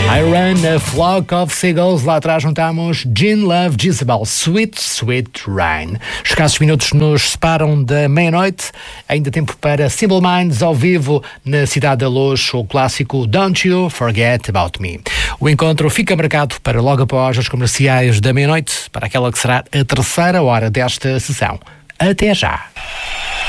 I Run a Flock of Seagulls. Lá atrás juntamos Gene Love, Jezebel, Sweet, Sweet Rain. Escassos minutos nos separam da meia-noite. Ainda tempo para Simple Minds ao vivo na Cidade da Luz, o clássico Don't You Forget About Me. O encontro fica marcado para logo após os comerciais da meia-noite, para aquela que será a terceira hora desta sessão. Até já!